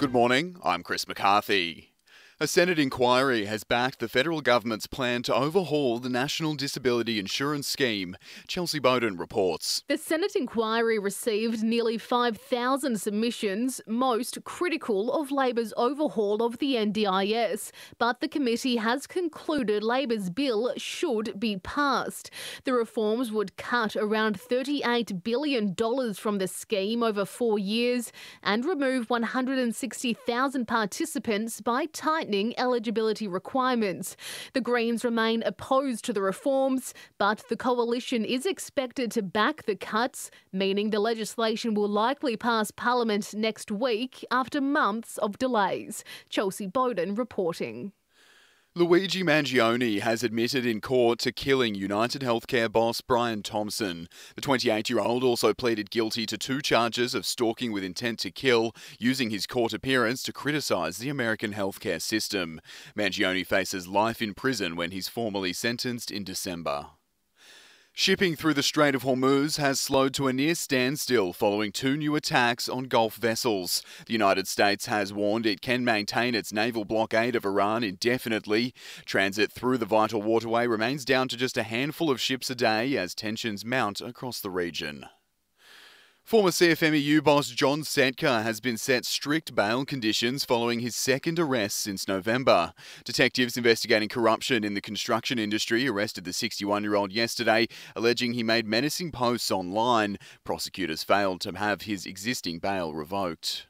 Good morning, I'm Chris McCarthy. A Senate inquiry has backed the federal government's plan to overhaul the National Disability Insurance Scheme. Chelsea Bowden reports. The Senate inquiry received nearly 5,000 submissions, most critical of Labor's overhaul of the NDIS. But the committee has concluded Labor's bill should be passed. The reforms would cut around $38 billion from the scheme over 4 years and remove 160,000 participants by tightening eligibility requirements. The Greens remain opposed to the reforms, but the coalition is expected to back the cuts, meaning the legislation will likely pass Parliament next week after months of delays. Chelsea Bowden reporting. Luigi Mangione has admitted in court to killing United Healthcare boss Brian Thompson. The 28-year-old also pleaded guilty to 2 charges of stalking with intent to kill, using his court appearance to criticise the American healthcare system. Mangione faces life in prison when he's formally sentenced in December. Shipping through the Strait of Hormuz has slowed to a near standstill following 2 new attacks on Gulf vessels. The United States has warned it can maintain its naval blockade of Iran indefinitely. Transit through the vital waterway remains down to just a handful of ships a day as tensions mount across the region. Former CFMEU boss John Setka has been set strict bail conditions following his second arrest since November. Detectives investigating corruption in the construction industry arrested the 61-year-old yesterday, alleging he made menacing posts online. Prosecutors failed to have his existing bail revoked.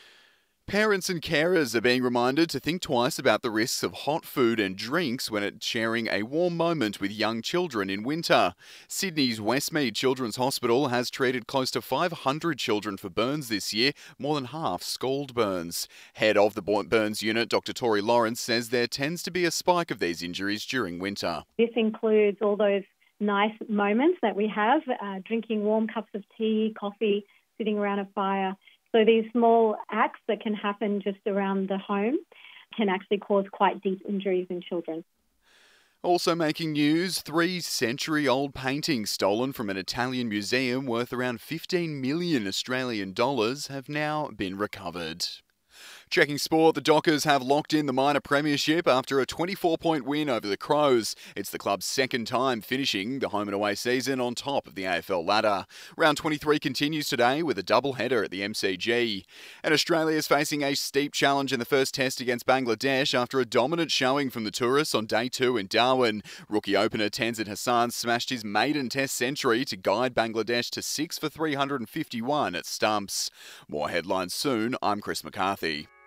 Parents and carers are being reminded to think twice about the risks of hot food and drinks when sharing a warm moment with young children in winter. Sydney's Westmead Children's Hospital has treated close to 500 children for burns this year, more than half scald burns. Head of the burns unit, Dr. Tori Lawrence, says there tends to be a spike of these injuries during winter. This includes all those nice moments that we have, drinking warm cups of tea, coffee, sitting around a fire. So these small acts that can happen just around the home can actually cause quite deep injuries in children. Also making news, 3-century-old paintings stolen from an Italian museum worth around 15 million Australian dollars have now been recovered. Checking sport, the Dockers have locked in the minor premiership after a 24-point win over the Crows. It's the club's second time finishing the home and away season on top of the AFL ladder. Round 23 continues today with a doubleheader at the MCG. And Australia is facing a steep challenge in the first test against Bangladesh after a dominant showing from the tourists on day 2 in Darwin. Rookie opener Tenzin Hassan smashed his maiden test century to guide Bangladesh to 6 for 351 at stumps. More headlines soon. I'm Chris McCarthy.